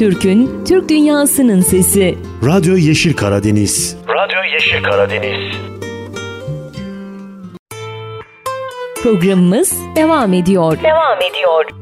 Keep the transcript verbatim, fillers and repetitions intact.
Türk'ün, Türk dünyasının sesi. Radyo Yeşil Karadeniz. Radyo Yeşil Karadeniz. Programımız devam ediyor. Devam ediyor.